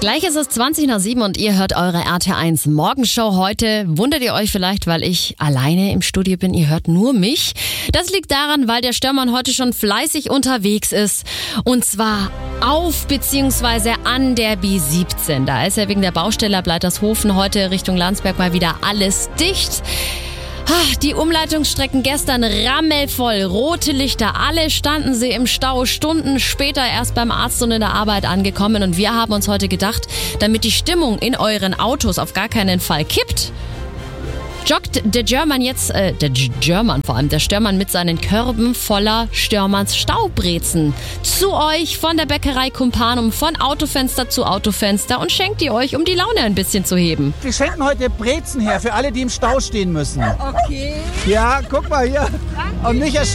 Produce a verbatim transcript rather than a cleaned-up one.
Gleich ist es zwanzig nach sieben und ihr hört eure R T eins Morgenshow. Heute wundert ihr euch vielleicht, weil ich alleine im Studio bin. Ihr hört nur mich. Das liegt daran, weil der Störmann heute schon fleißig unterwegs ist. Und zwar auf bzw. an der B siebzehn. Da ist ja wegen der Baustelle ab Leitershofen heute Richtung Landsberg mal wieder alles dicht. Die Umleitungsstrecken gestern rammelvoll, rote Lichter, alle standen sie im Stau, Stunden später erst beim Arzt und in der Arbeit angekommen. Und wir haben uns heute gedacht, damit die Stimmung in euren Autos auf gar keinen Fall kippt, joggt der German jetzt, äh, der German vor allem, der Störmann mit seinen Körben voller Störmanns Staubrezen zu euch von der Bäckerei Kumpanum, von Autofenster zu Autofenster und schenkt die euch, um die Laune ein bisschen zu heben. Wir schenken heute Brezen her für alle, die im Stau stehen müssen. Okay. Ja, guck mal hier. Und nicht